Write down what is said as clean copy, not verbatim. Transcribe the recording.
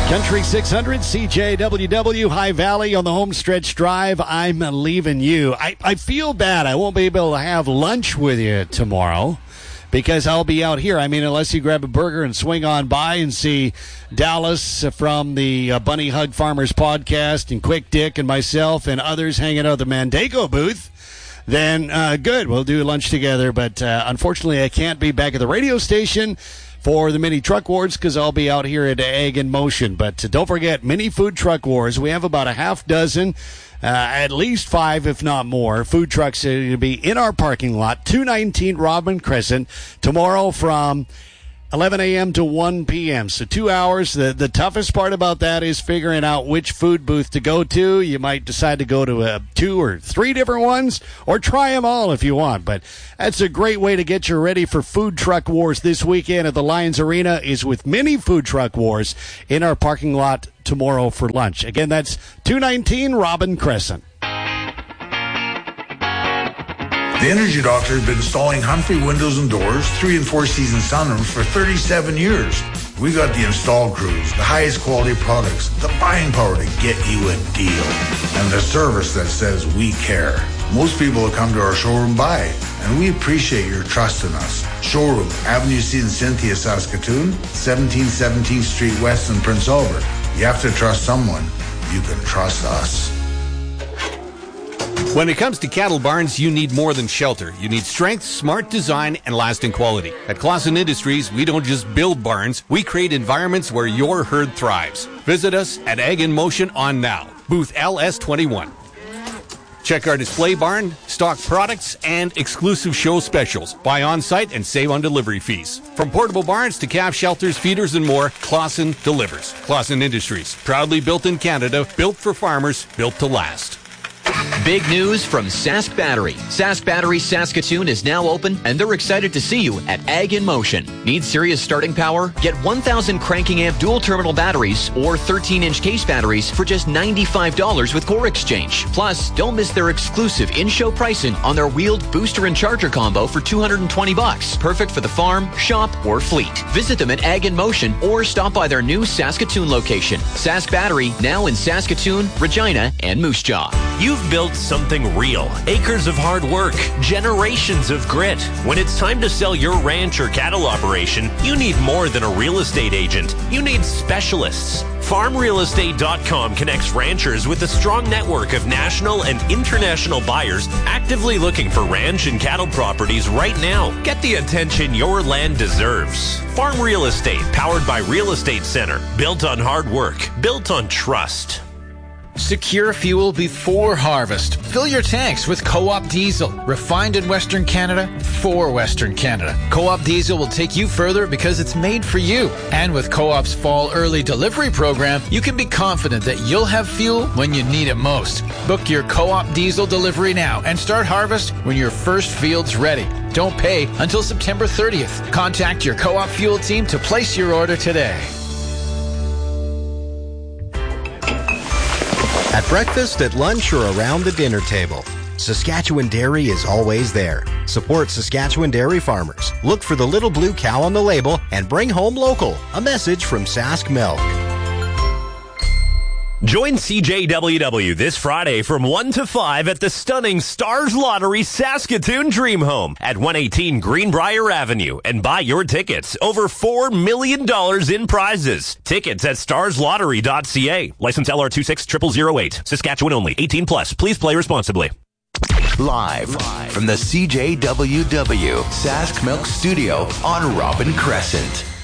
Country 600, CJWW, High Valley on the home stretch drive. I'm leaving you. I feel bad. I won't be able to have lunch with you tomorrow because I'll be out here. I mean, unless you grab a burger and swing on by and see Dallas from the Bunny Hug Farmers podcast and Quick Dick and myself and others hanging out at the Mandego booth, then good. We'll do lunch together. But unfortunately, I can't be back at the radio station for the Mini Truck Wars because I'll be out here at Ag in Motion. But don't forget, Mini Food Truck Wars. We have about a half dozen, at least 5, if not more, food trucks going to be in our parking lot, 219 Robin Crescent, tomorrow from 11 a.m. to 1 p.m. So 2 hours. The toughest part about that is figuring out which food booth to go to. You might decide to go to 2 or 3 different ones or try them all if you want. But that's a great way to get you ready for Food Truck Wars this weekend at the Lions Arena is with Mini Food Truck Wars in our parking lot tomorrow for lunch. Again, that's 219 Robin Crescent. The Energy Doctor has been installing Humphrey windows and doors, 3 and 4 season sunrooms for 37 years. We got the install crews, the highest quality products, the buying power to get you a deal, and the service that says we care. Most people will come to our showroom buy, and we appreciate your trust in us. Showroom, Avenue C in Cynthia, Saskatoon, 1717th Street West in Prince Albert. You have to trust someone. You can trust us. When it comes to cattle barns, you need more than shelter. You need strength, smart design, and lasting quality. At Clausen Industries, we don't just build barns, we create environments where your herd thrives. Visit us at Ag in Motion on Now, booth LS21. Check our display barn, stock products, and exclusive show specials. Buy on-site and save on delivery fees. From portable barns to calf shelters, feeders, and more, Clausen delivers. Clausen Industries, proudly built in Canada, built for farmers, built to last. Big news from Sask Battery. Sask Battery Saskatoon is now open, and they're excited to see you at Ag in Motion. Need serious starting power? Get 1,000 cranking amp dual terminal batteries or 13-inch case batteries for just $95 with Core Exchange. Plus, don't miss their exclusive in-show pricing on their wheeled booster and charger combo for $220. Perfect for the farm, shop, or fleet. Visit them at Ag in Motion or stop by their new Saskatoon location. Sask Battery, now in Saskatoon, Regina, and Moose Jaw. You've built something real. Acres of hard work, generations of grit. When it's time to sell your ranch or cattle operation, you need more than a real estate agent. You need specialists. FarmRealEstate.com connects ranchers with a strong network of national and international buyers actively looking for ranch and cattle properties right now. Get the attention your land deserves. Farm Real Estate, powered by Real Estate Center. Built on hard work. Built on trust. Secure fuel before harvest. Fill your tanks with Co-op Diesel. Refined in Western Canada for Western Canada. Co-op Diesel will take you further because it's made for you. And with Co-op's fall early delivery program, you can be confident that you'll have fuel when you need it most. Book your Co-op Diesel delivery now and start harvest when your first field's ready. Don't pay until September 30th. Contact your Co-op Fuel team to place your order today. At breakfast, at lunch, or around the dinner table, Saskatchewan Dairy is always there. Support Saskatchewan dairy farmers. Look for the little blue cow on the label and bring home local. A message from Sask Milk. Join CJWW this Friday from 1 to 5 at the stunning Stars Lottery Saskatoon Dream Home at 118 Greenbrier Avenue and buy your tickets. Over $4 million in prizes. Tickets at starslottery.ca. License LR26008. Saskatchewan only. 18 plus. Please play responsibly. Live from the CJWW Sask Milk Studio on Robin Crescent.